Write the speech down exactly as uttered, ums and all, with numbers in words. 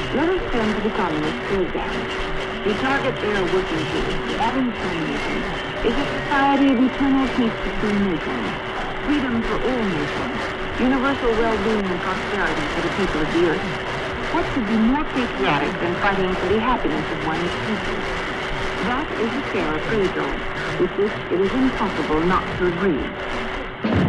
Let us turn to the Communist program. The target they are working to, the Adams Communism, is a society of eternal peace between nations, freedom for all nations, universal well-being and prosperity for the people of the earth. What could be more patriotic than fighting for the happiness of one's people? That is a fair appraisal, with which it is impossible not to agree.